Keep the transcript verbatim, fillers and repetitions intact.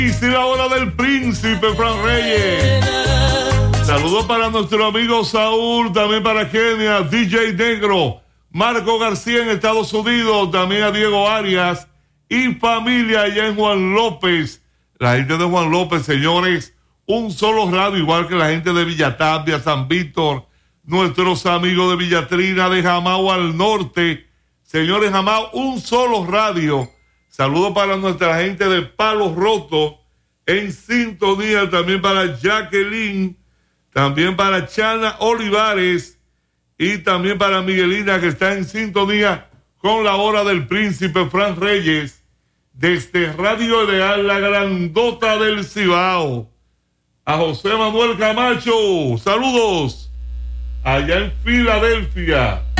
Y la hora del príncipe Fran Reyes. Saludos para nuestro amigo Saúl, también para Kenia, D J Negro, Marco García en Estados Unidos, también a Diego Arias y familia allá en Juan López. La gente de Juan López, señores, un solo radio, igual que la gente de Villatapia, San Víctor, nuestros amigos de Villatrina, de Jamao al norte. Señores, Jamao, un solo radio. Saludos para nuestra gente de Palo Roto, en sintonía, también para Jacqueline, también para Chana Olivares y también para Miguelina, que está en sintonía con la hora del príncipe Fran Reyes, desde Radio Ideal, la grandota del Cibao. A José Manuel Camacho, saludos, allá en Filadelfia.